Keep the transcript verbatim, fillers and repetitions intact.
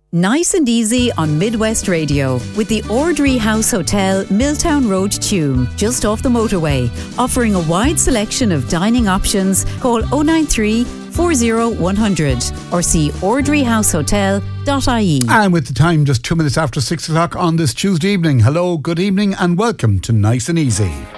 Nice and easy on Midwest Radio with the Ordry House Hotel, Milltown Road, Tuam, just off the motorway, offering a wide selection of dining options. Call oh nine three, four oh one hundred or see ordry house hotel dot I E. And with the time just two minutes after six o'clock on this Tuesday evening, hello, good evening and welcome to Nice and Easy.